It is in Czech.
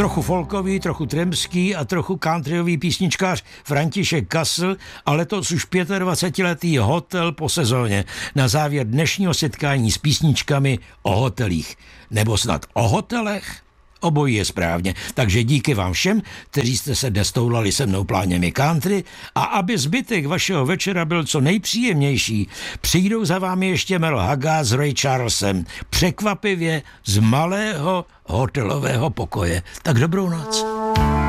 Trochu folkový, trochu tremský a trochu countryový písničkář František Kasl, ale to už 25letý hotel po sezóně. Na závěr dnešního setkání s písničkami o hotelích. Nebo snad o hotelech? Obojí je správně. Takže díky vám všem, kteří jste se dnes toulali se mnou pláněmi country, a aby zbytek vašeho večera byl co nejpříjemnější, přijdou za vámi ještě Mel Haga s Ray Charlesem. Překvapivě z malého hotelového pokoje. Tak dobrou noc.